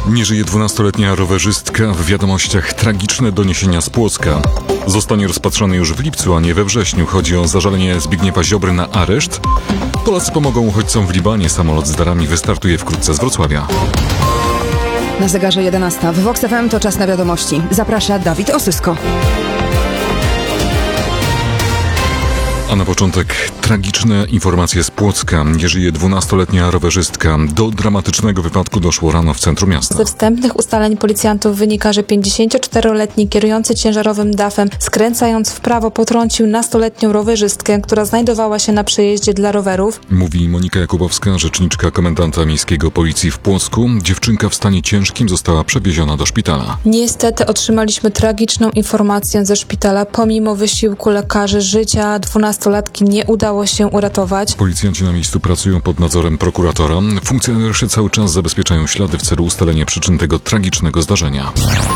Nie żyje 12-letnia rowerzystka. W wiadomościach tragiczne doniesienia z Płocka. Zostanie rozpatrzony już w lipcu, a nie we wrześniu. Chodzi o zażalenie Zbigniewa Ziobry na areszt. Polacy pomogą uchodźcom w Libanie. Samolot z darami wystartuje wkrótce z Wrocławia. Na zegarze 11. W Vox FM to czas na wiadomości. Zaprasza Dawid Osysko. A na początek tragiczne informacje z Płocka. Nie żyje 12-letnia rowerzystka. Do dramatycznego wypadku doszło rano w centrum miasta. Ze wstępnych ustaleń policjantów wynika, że 54-letni kierujący ciężarowym DAF-em, skręcając w prawo, potrącił nastoletnią rowerzystkę, która znajdowała się na przejeździe dla rowerów. Mówi Monika Jakubowska, rzeczniczka komendanta miejskiego policji w Płocku. Dziewczynka w stanie ciężkim została przewieziona do szpitala. Niestety otrzymaliśmy tragiczną informację ze szpitala. Pomimo wysiłku lekarzy życia 12-latki nie udało się uratować. Policjanci na miejscu pracują pod nadzorem prokuratora. Funkcjonariusze cały czas zabezpieczają ślady w celu ustalenia przyczyn tego tragicznego zdarzenia.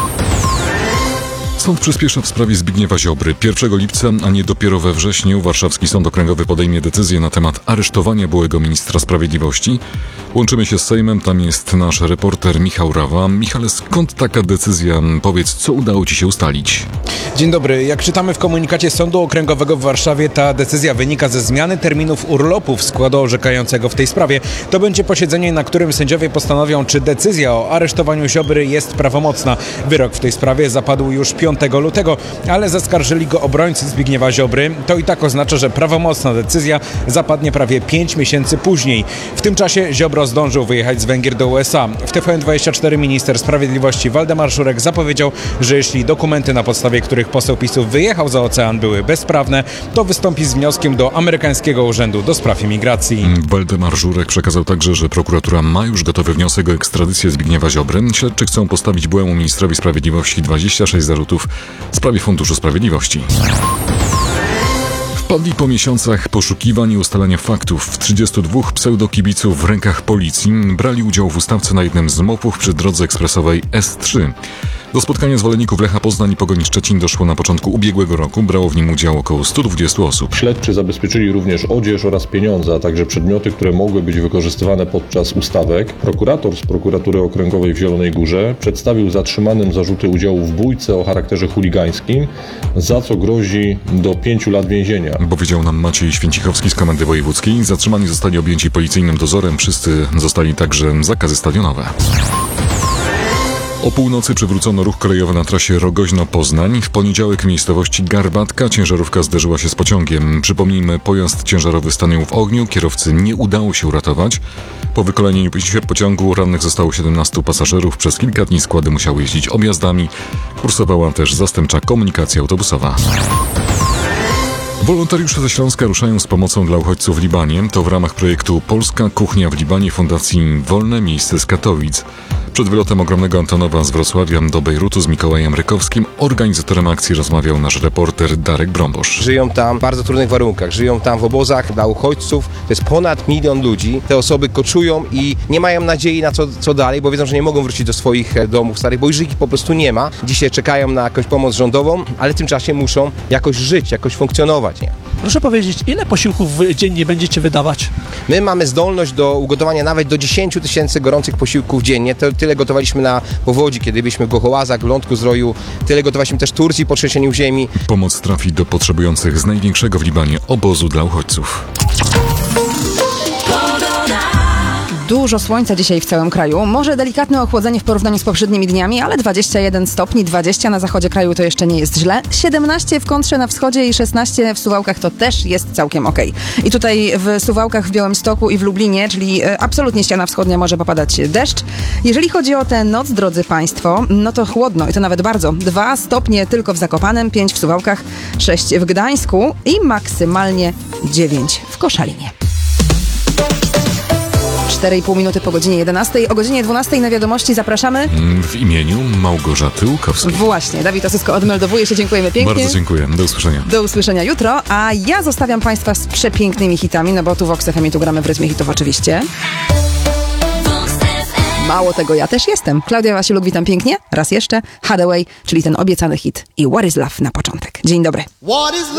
Sąd przyspiesza w sprawie Zbigniewa Ziobry. 1 lipca, a nie dopiero we wrześniu, Warszawski Sąd Okręgowy podejmie decyzję na temat aresztowania byłego ministra sprawiedliwości. Łączymy się z Sejmem, tam jest nasz reporter Michał Rawa. Michale, skąd taka decyzja? Powiedz, co udało Ci się ustalić? Dzień dobry. Jak czytamy w komunikacie Sądu Okręgowego w Warszawie, ta decyzja wynika ze zmiany terminów urlopów składu orzekającego w tej sprawie. To będzie posiedzenie, na którym sędziowie postanowią, czy decyzja o aresztowaniu Ziobry jest prawomocna. Wyrok w tej sprawie zapadł już 5 lutego, ale zaskarżyli go obrońcy Zbigniewa Ziobry. To i tak oznacza, że prawomocna decyzja zapadnie prawie 5 miesięcy później. W tym czasie Ziobro zdążył wyjechać z Węgier do USA. W TVN24 minister sprawiedliwości Waldemar Żurek zapowiedział, że jeśli dokumenty, na podstawie których poseł PiS-u wyjechał za ocean, były bezprawne, to wystąpi z wnioskiem do amerykańskiego urzędu do spraw imigracji. Waldemar Żurek przekazał także, że prokuratura ma już gotowy wniosek o ekstradycję Zbigniewa Ziobry. Śledczy chcą postawić byłemu ministrowi sprawiedliwości 26 zarzutów w sprawie Funduszu Sprawiedliwości. Wpadli po miesiącach poszukiwań i ustalania faktów. 32 pseudokibiców w rękach policji brali udział w ustawce na jednym z MOP-ów przy drodze ekspresowej S3. Do spotkania zwolenników Lecha Poznań i Pogoni Szczecin doszło na początku ubiegłego roku. Brało w nim udział około 120 osób. Śledczy zabezpieczyli również odzież oraz pieniądze, a także przedmioty, które mogły być wykorzystywane podczas ustawek. Prokurator z Prokuratury Okręgowej w Zielonej Górze przedstawił zatrzymanym zarzuty udziału w bójce o charakterze chuligańskim, za co grozi do 5 lat więzienia. Powiedział nam Maciej Święcichowski z Komendy Wojewódzkiej. Zatrzymani zostali objęci policyjnym dozorem. Wszyscy zostali także zakazy stadionowe. O północy przywrócono ruch kolejowy na trasie Rogoźno-Poznań. W poniedziałek w miejscowości Garbatka ciężarówka zderzyła się z pociągiem. Przypomnijmy, pojazd ciężarowy stanął w ogniu, kierowcy nie udało się uratować. Po wykoleniu pociągu rannych zostało 17 pasażerów. Przez kilka dni składy musiały jeździć objazdami. Kursowała też zastępcza komunikacja autobusowa. Wolontariusze ze Śląska ruszają z pomocą dla uchodźców w Libanie. To w ramach projektu Polska Kuchnia w Libanie Fundacji Wolne Miejsce z Katowic. Przed wylotem ogromnego Antonowa z Wrocławia do Bejrutu z Mikołajem Rykowskim organizatorem akcji rozmawiał nasz reporter Darek Brombosz. Żyją tam w bardzo trudnych warunkach, żyją tam w obozach dla uchodźców. To jest ponad 1 milion ludzi. Te osoby koczują i nie mają nadziei na co dalej, bo wiedzą, że nie mogą wrócić do swoich domów starych, bo już ich po prostu nie ma. Dzisiaj czekają na jakąś pomoc rządową, ale w tym czasie muszą jakoś żyć, jakoś funkcjonować. Nie? Proszę powiedzieć, ile posiłków dziennie będziecie wydawać? My mamy zdolność do ugotowania nawet do 10 000 gorących posiłków dziennie. Tyle gotowaliśmy na Powodzi, kiedy byliśmy w Gochołazach, w Lądku-Zdroju. Tyle gotowaliśmy też w Turcji po trzęsieniu ziemi. Pomoc trafi do potrzebujących z największego w Libanie obozu dla uchodźców. Dużo słońca dzisiaj w całym kraju. Może delikatne ochłodzenie w porównaniu z poprzednimi dniami, ale 21 stopni, 20 na zachodzie kraju to jeszcze nie jest źle. 17 w Kontrze na wschodzie i 16 w Suwałkach to też jest całkiem okej. I tutaj w Suwałkach, w Białymstoku i w Lublinie, czyli absolutnie ściana wschodnia, może popadać deszcz. Jeżeli chodzi o tę noc, drodzy Państwo, no to chłodno i to nawet bardzo. 2 stopnie tylko w Zakopanem, 5 w Suwałkach, 6 w Gdańsku i maksymalnie 9 w Koszalinie. 4,5 minuty po godzinie 11. O godzinie 12 na wiadomości zapraszamy w imieniu Małgorzaty Łukowskiej. Właśnie, Dawid Osysko odmeldowuje się. Dziękujemy pięknie. Bardzo dziękuję. Do usłyszenia. Do usłyszenia jutro, a ja zostawiam Państwa z przepięknymi hitami, no bo tu w Vox FM tu gramy w rytmie hitów oczywiście. Mało tego, ja też jestem. Klaudia Wasiluk, witam pięknie. Raz jeszcze. Hathaway, czyli ten obiecany hit i What is Love na początek. Dzień dobry.